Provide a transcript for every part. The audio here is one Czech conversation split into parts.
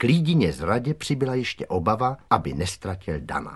K Lídině zradě přibyla ještě obava, aby nestratil Dana.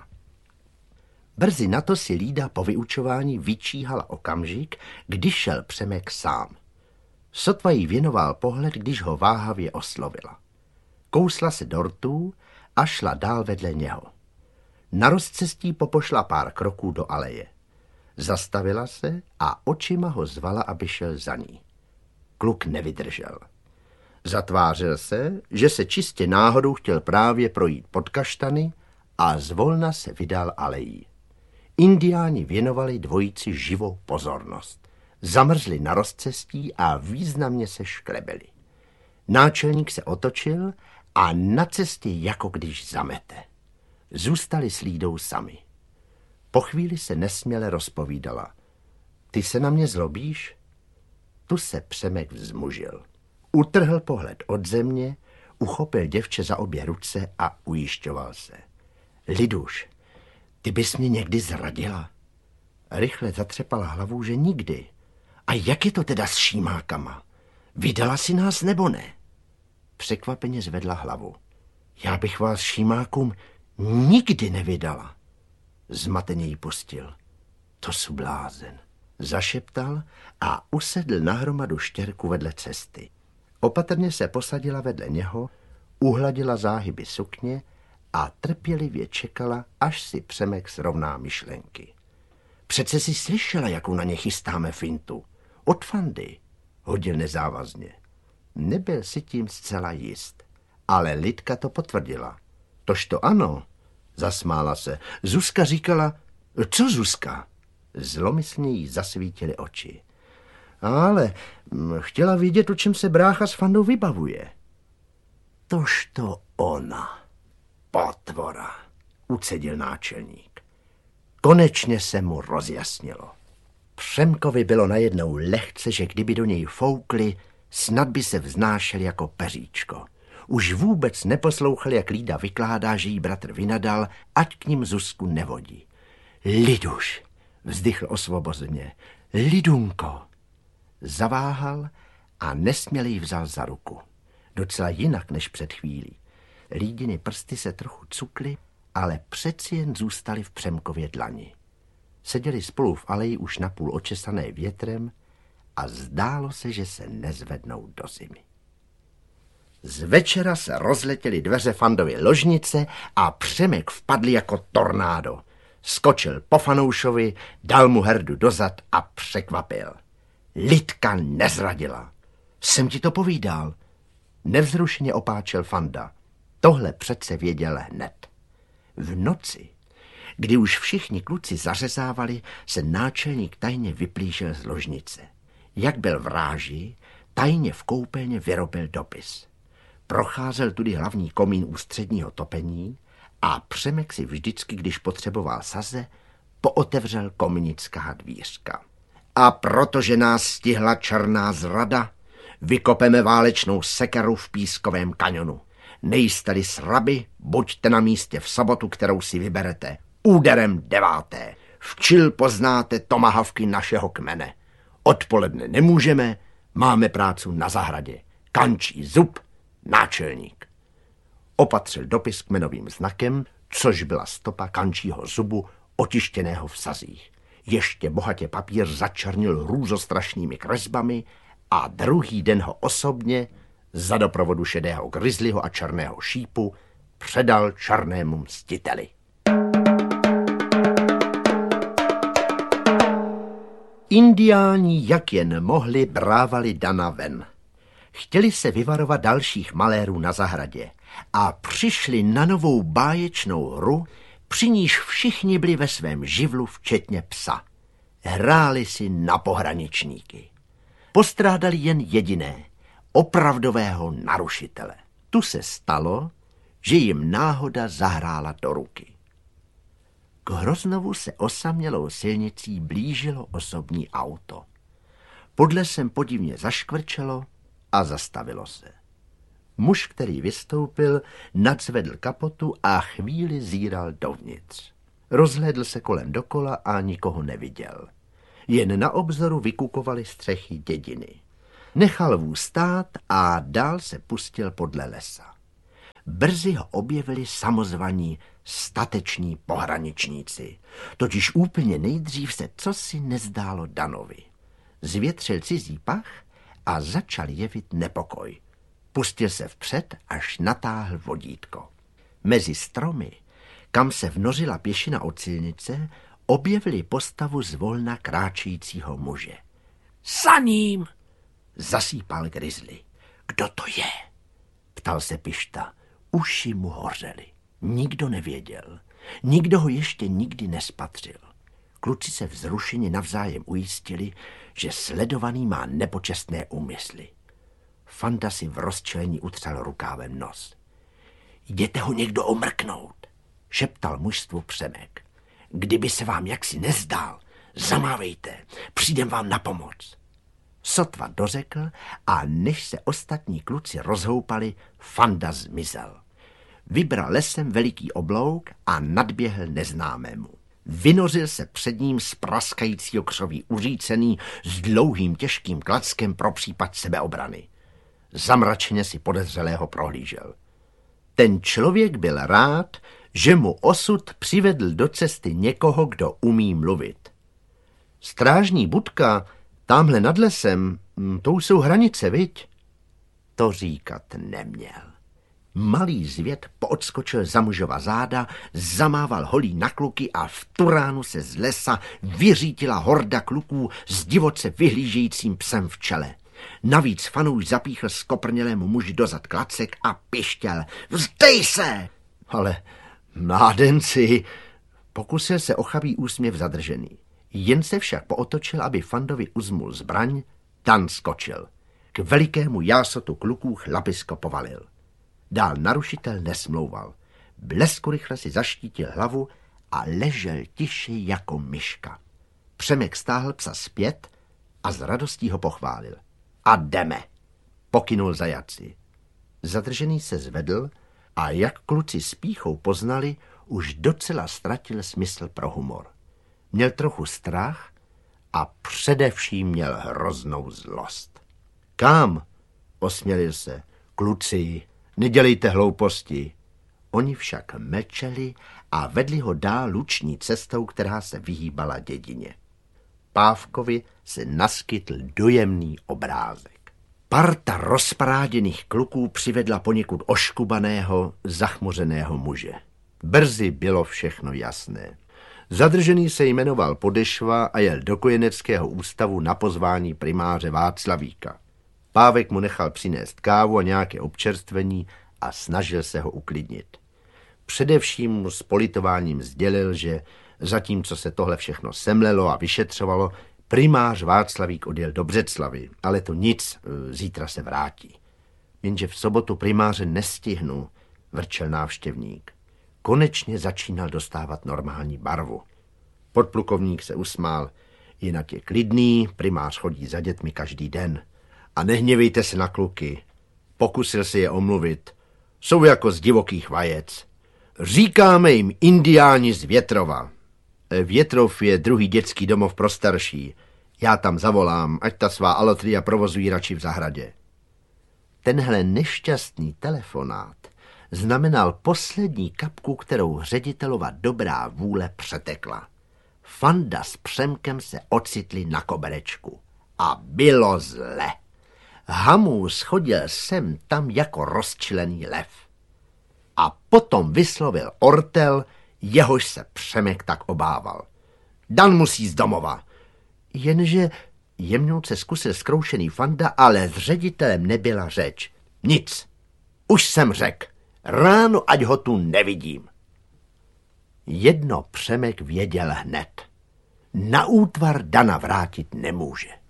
Brzy na to si Lída po vyučování vyčíhala okamžik, kdy šel Přemek sám. Sotva jí věnoval pohled, když ho váhavě oslovila. Kousla se do rtů a šla dál vedle něho. Na rozcestí popošla pár kroků do aleje. Zastavila se a očima ho zvala, aby šel za ní. Kluk nevydržel. Zatvářil se, že se čistě náhodou chtěl právě projít pod kaštany a zvolna se vydal alejí. Indiáni věnovali dvojici živou pozornost. Zamrzli na rozcestí a významně se šklebili. Náčelník se otočil a na cestě jako když zamete. Zůstali s Lídou sami. Po chvíli se nesměle rozpovídala. Ty se na mě zlobíš? Tu se Přemek vzmužil. Utrhl pohled od země, uchopil děvče za obě ruce a ujišťoval se. Liduš, ty bys mě někdy zradila? Rychle zatřepala hlavou, že nikdy. A jak je to teda s šímákama? Vydala si nás nebo ne? Překvapeně zvedla hlavu. Já bych vás šímákům nikdy nevydala. Zmateně jí pustil. To jsou blázen. Zašeptal a usedl na hromadu štěrku vedle cesty. Opatrně se posadila vedle něho, uhladila záhyby sukně a trpělivě čekala, až si Přemek srovná myšlenky. Přece si slyšela, jakou na ně chystáme fintu. Od Fandy, hodil nezávazně. Nebyl si tím zcela jist, ale Lidka to potvrdila. Tož to ano, zasmála se. Zuzka říkala, co Zuzka? Zlomyslně jí zasvítily oči. Ale chtěla vidět, o čem se brácha s Fandou vybavuje. Tož to ona, potvora, ucedil náčelník. Konečně se mu rozjasnilo. Přemkovi bylo najednou lehce, že kdyby do něj foukli, snad by se vznášel jako peříčko. Už vůbec neposlouchal, jak Lída vykládá, že jí bratr vynadal, ať k ním Zuzku nevodí. Liduš, vzdychl osvobozeně, Lidunko. Zaváhal a nesměle jí vzal za ruku. Docela jinak než před chvílí. Lídiny prsty se trochu cukly, ale přeci jen zůstaly v Přemkově dlani. Seděli spolu v aleji už napůl očesané větrem a zdálo se, že se nezvednou do zimy. Z večera se rozletěly dveře Fandovy ložnice a Přemek vpadl jako tornádo. Skočil po Fanoušovi, dal mu herdu dozad a překvapil. Lidka nezradila. Jsem ti to povídal. Nevzrušeně opáčel Fanda. Tohle přece věděl hned. V noci, kdy už všichni kluci zařezávali, se náčelník tajně vyplížil z ložnice. Jak byl v ráži, tajně v koupelně vyrobil dopis. Procházel tudy hlavní komín ústředního topení a Přemek si vždycky, když potřeboval saze, pootevřel kominická dvířka. A protože nás stihla černá zrada, vykopeme válečnou sekeru v Pískovém kaňonu. Nejste-li sraby, buďte na místě v sobotu, kterou si vyberete. Úderem 9. Včil poznáte tomahavky našeho kmene. Odpoledne nemůžeme, máme prácu na zahradě. Kančí zub, náčelník. Opatřil dopis kmenovým znakem, což byla stopa kančího zubu, otištěného v sazích. Ještě bohatě papír začernil hrůzostrašnými kresbami a druhý den ho osobně, za doprovodu šedého grizzlyho a černého šípu, předal černému mstiteli. Indiáni, jak jen mohli, brávali Dana ven. Chtěli se vyvarovat dalších malérů na zahradě a přišli na novou báječnou hru, při níž všichni byli ve svém živlu, včetně psa. Hráli si na pohraničníky. Postrádali jen jediné, opravdového narušitele. Tu se stalo, že jim náhoda zahrála do ruky. K Hroznovu se osamělou silnicí blížilo osobní auto. Pod lesem podivně zaškvrčelo a zastavilo se. Muž, který vystoupil, nadzvedl kapotu a chvíli zíral dovnitř. Rozhlédl se kolem dokola a nikoho neviděl. Jen na obzoru vykukovaly střechy dědiny. Nechal vůz stát a dál se pustil podle lesa. brzy ho objevili samozvaní stateční pohraničníci. Totiž úplně nejdřív se cosi nezdálo Danovi. Zvětřil cizí pach a začal jevit nepokoj. Pustil se vpřed, až natáhl vodítko. Mezi stromy, kam se vnořila pěšina od silnice, objevili postavu zvolna kráčejícího muže. Za ním! Zasípal Grizzly. Kdo to je? Ptal se Pišta. Uši mu hořely. Nikdo nevěděl. Nikdo ho ještě nikdy nespatřil. Kluci se vzrušeně navzájem ujistili, že sledovaný má nepočestné úmysly. Fanda si v rozčilení utřel rukávem nos. Jděte ho někdo omrknout, šeptal mužstvu Přemek. Kdyby se vám jaksi nezdál, zamávejte, přijdem vám na pomoc. Sotva dořekl a než se ostatní kluci rozhoupali, Fanda zmizel. Vybral lesem veliký oblouk a nadběhl neznámému. Vynořil se před ním z praskajícího křoví uřícený s dlouhým těžkým klackem pro případ sebeobrany. Zamračeně si podezřelého prohlížel. Ten člověk byl rád, že mu osud přivedl do cesty někoho, kdo umí mluvit. Strážní budka, támhle nad lesem, to už jsou hranice, viď? To říkat neměl. Malý zvěd poodskočil za mužova záda, zamával holí na kluky a v tu ránu se z lesa vyřítila horda kluků s divoce vyhlížejícím psem v čele. Navíc fanouš zapíchl skoprnělému muži dozad klacek a pištěl. Vzdej se! Ale mládenci, pokusil se o chabý úsměv zadržený. Jen se však pootočil, aby Fandovi uzmul zbraň, Dan skočil. K velikému jásotu kluků chlapisko povalil. Dál narušitel nesmlouval. Blesku rychle si zaštítil hlavu a ležel tiše jako myška. Přemek stáhl psa zpět a s radostí ho pochválil. A jdeme, pokynul zajatci. Zadržený se zvedl a jak kluci s pýchou poznali, už docela ztratil smysl pro humor. Měl trochu strach a především měl hroznou zlost. Kam? Osmělil se. Kluci, nedělejte hlouposti. Oni však mlčeli a vedli ho dál luční cestou, která se vyhýbala dědině. Pávkovi se naskytl dojemný obrázek. Parta rozpráděných kluků přivedla poněkud oškubaného, zachmuřeného muže. Brzy bylo všechno jasné. Zadržený se jmenoval Podešva a jel do kojeneckého ústavu na pozvání primáře Václavíka. Pávek mu nechal přinést kávu a nějaké občerstvení a snažil se ho uklidnit. Především mu s politováním sdělil, že zatímco se tohle všechno semlelo a vyšetřovalo, primář Václavík odjel do Břeclavy, ale to nic, zítra se vrátí. Jenže v sobotu primáře nestihnu, vrčel návštěvník. Konečně začínal dostávat normální barvu. Podplukovník se usmál, jinak je klidný, primář chodí za dětmi každý den. A nehněvejte se na kluky, pokusil se je omluvit, jsou jako z divokých vajec. Říkáme jim indiáni z Větrova. Větrov je druhý dětský domov pro starší. Já tam zavolám, ať ta svá alotria provozují radši v zahradě. Tenhle nešťastný telefonát znamenal poslední kapku, kterou ředitelova dobrá vůle přetekla. Fanda s Přemkem se ocitli na koberečku. A bylo zle. Hamů schodil sem tam jako rozčilený lev. A potom vyslovil ortel, jehož se Přemek tak obával. Dan musí z domova. Jenže jemňout se zkusil zkroušený Fanda, ale s ředitelem nebyla řeč. Nic. Už jsem řekl. Ráno, ať ho tu nevidím. Jedno Přemek věděl hned. Na útvar Dana vrátit nemůže.